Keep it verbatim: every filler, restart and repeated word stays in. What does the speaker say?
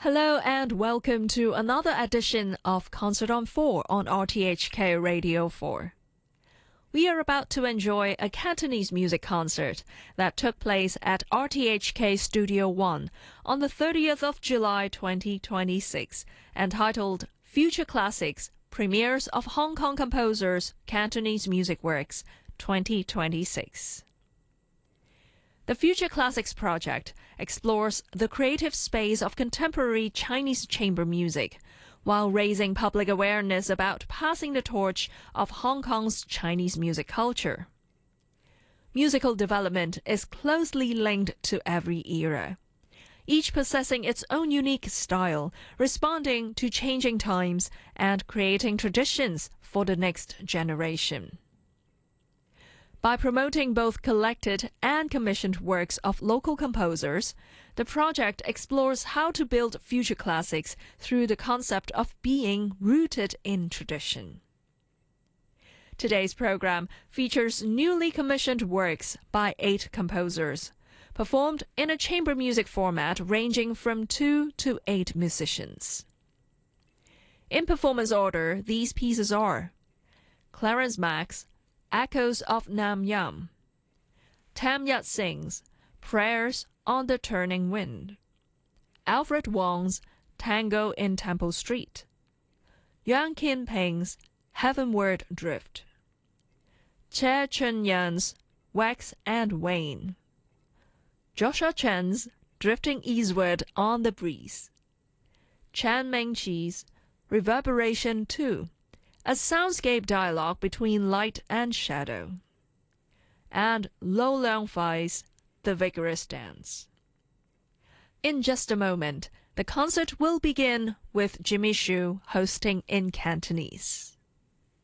Hello and welcome to another edition of Concert on four on R T H K Radio four. We are about to enjoy a Cantonese music concert that took place at R T H K Studio One on the thirtieth of July twenty twenty-six, entitled Future Classics, Premieres of Hong Kong Composers, Cantonese Music Works, twenty twenty-six. The Future Classics project explores the creative space of contemporary Chinese chamber music, while raising public awareness about passing the torch of Hong Kong's Chinese music culture. Musical development is closely linked to every era, each possessing its own unique style, responding to changing times and creating traditions for the next generation. By promoting both collected and commissioned works of local composers, the project explores how to build future classics through the concept of being rooted in tradition. Today's program features newly commissioned works by eight composers, performed in a chamber music format ranging from two to eight musicians. In performance order, these pieces are Clarence Mack's Echoes of Nam Yam, Tam Yat Sing's Prayers on the Turning Wind, Alfred Wong's Tango in Temple Street, Yuan Kin Ping's Heavenward Drift, Che Chun-yan's Wax and Wane, Joshua Chen's Drifting Eastward on the Breeze, Chan Ming-chi's Reverberation two, a soundscape dialogue between light and shadow, and Lo Liang-fai's The Vigorous Dance. In just a moment, the concert will begin with Jimmy Xu hosting in Cantonese.